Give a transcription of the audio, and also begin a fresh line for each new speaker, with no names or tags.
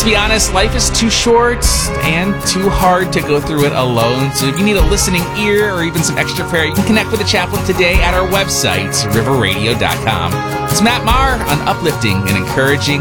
Let's be honest, life is too short and too hard to go through it alone. So if you need a listening ear or even some extra prayer, you can connect with the chaplain today at our website, riverradio.com. It's Matt Maher on uplifting and encouraging